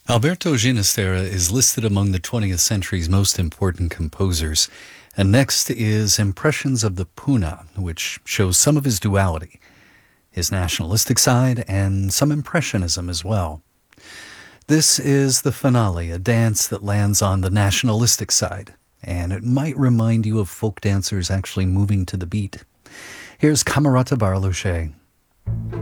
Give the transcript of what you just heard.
Alberto Ginastera is listed among the 20th century's most important composers. And next is Impressions of the Puna, which shows some of his duality, his nationalistic side, and some impressionism as well. This is the finale, a dance that lands on the nationalistic side, and it might remind you of folk dancers actually moving to the beat. Here's Camerata Barloche.